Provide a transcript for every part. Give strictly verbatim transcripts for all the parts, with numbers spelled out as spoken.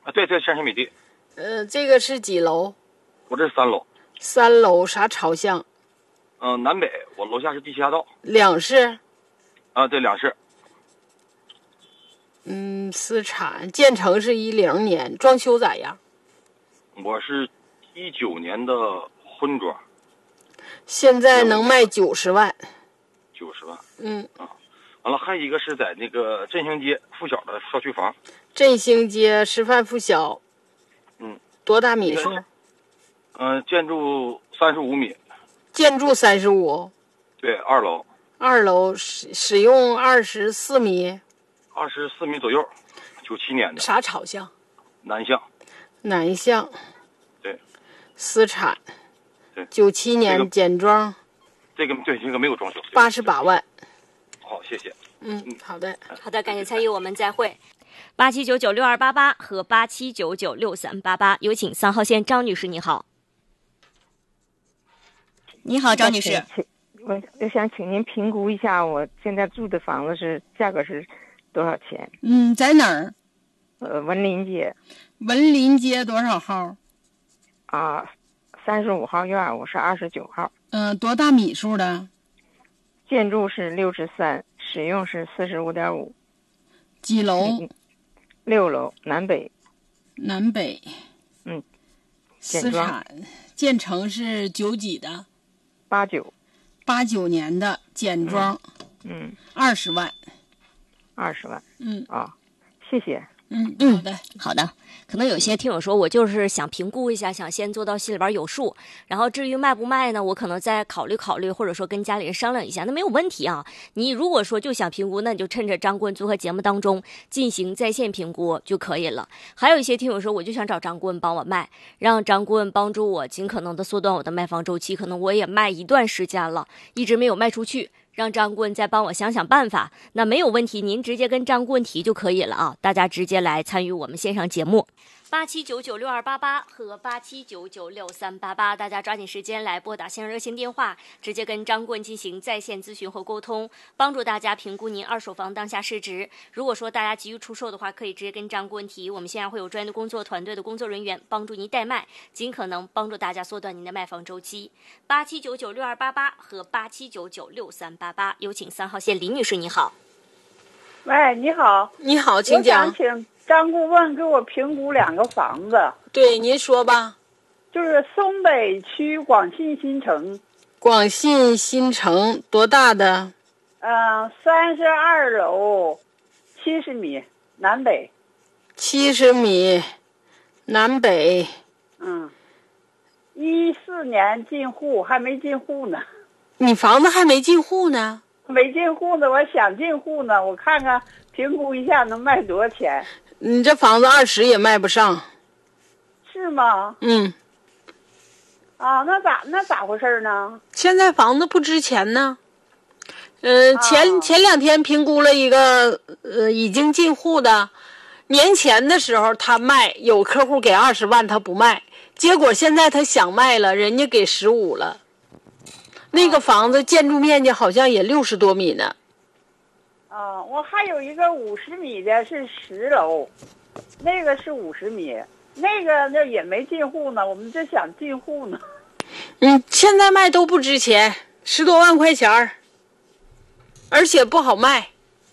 啊，对对，三千米地。 呃，这个是几楼？ 我这是三楼。 三楼啥朝向？ 嗯、呃，南北，我楼下是地下道。 两室。 啊，对，两室。 嗯，私产，建成是一零年，装修咋样？ 我是一九年的婚装。 现在能卖九十万。 九十万。 嗯。 啊，完了，还有一个是在那个振兴街附小的社区房。 振兴街师范附小。 嗯。 多大米数？ 嗯、呃，建筑三十五米。 建筑三十五。 对，二楼。 二楼使使用二十四米。 二十四米左右，九七年的。 啥朝向？ 南向。 南向。 对。 私产。 对。 九七年简装。 这个对，这个没有装修。 八十八万。 好，谢谢。 嗯，好的， 好的，感谢参与，我们再会。八七九九六二八八和八七九九六三八八，有请三号线张女士，你好。 你好，张女士。 我我想请您评估一下，我现在住的房子是价格是多少钱？ 嗯，在哪儿？ 呃，文林街。 文林街多少号？ 啊，三十五号院，我是二十九号。 嗯、呃，多大米数的？ 建筑是六十三，使用是四十五点五。 几楼？ 嗯、六楼，南北。 南北。 嗯。 私产，建成是九几的？ 八九。 八九年的简装。 嗯。 二十万。 二十万。 嗯。 啊、哦，谢谢。 嗯嗯， 好的好的。可能有些听友说，我就是想评估一下，想先做到心里边有数，然后至于卖不卖呢，我可能再考虑考虑，或者说跟家里人商量一下，那没有问题啊。你如果说就想评估，那你就趁着张顾问做客节目当中进行在线评估就可以了。还有一些听友说，我就想找张顾问帮我卖，让张顾问帮助我尽可能的缩短我的卖房周期，可能我也卖一段时间了，一直没有卖出去。让张顾问再帮我想想办法，那没有问题，您直接跟张顾问提就可以了啊！大家直接来参与我们线上节目，八七九九六二八八和八七九九六三八八，大家抓紧时间来拨打线上热线电话，直接跟张顾问进行在线咨询和沟通，帮助大家评估您二手房当下市值。如果说大家急于出售的话，可以直接跟张顾问提，我们现在会有专业的工作团队的工作人员帮助您代卖，尽可能帮助大家缩短您的卖房周期。八七九九六二八八和八七九九六三八八，有请三号线李女士，你好。 喂，你好。 你好，请讲。 我想请张顾问给我评估两个房子。 对，您说吧。 就是松北区广信新城。 广信新城多大的？ 嗯，三十二楼，七十米，南北。 七十米，南北。 嗯，一四年进户，还没进户呢。 你房子还没进户呢？ 没进户呢，我想进户呢，我看看评估一下能卖多少钱。 你这房子二十也卖不上。 是吗？ 嗯。 啊，那咋那咋回事呢？ 现在房子不值钱呢。嗯、呃，前、啊、前两天评估了一个呃已经进户的，年前的时候他卖，有客户给二十万他不卖，结果现在他想卖了，人家给十五了。那个房子建筑面积好像也六十多米呢。 啊，我还有一个五十米的是十楼，那个是五十米，那个那也没进户呢，我们就想进户呢。 嗯，现在卖都不值钱，十多万块钱儿，而且不好卖。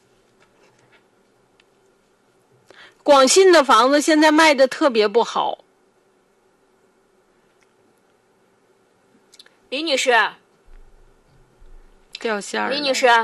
广信的房子现在卖的特别不好。 李女士。 掉线儿。 李女士。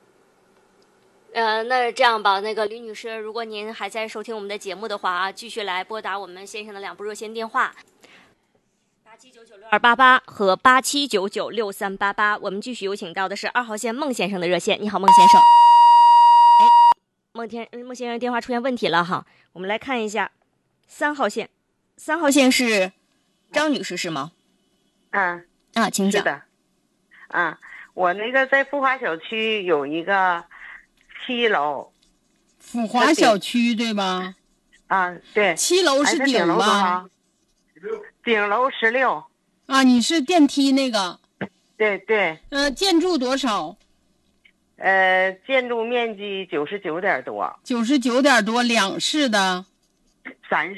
呃，那这样吧，那个李女士，如果您还在收听我们的节目的话啊，继续来拨打我们线上的两部热线电话，八七九九六二八八和八七九九六三八八。我们继续有请到的是二号线孟先生的热线。你好，孟先生。哎，孟天孟先生电话出现问题了哈，我们来看一下三号线。 三号线是张女士是吗？ 啊啊，请讲。 是的。啊，我那个在富华小区有一个。七楼， 富华小区对吧？ 啊，对。 七楼是顶吧？ 顶楼十六。 啊，你是电梯那个？ 对对。 呃，建筑多少？ 呃，建筑面积九十九点多。 九十九点多，两室的。 三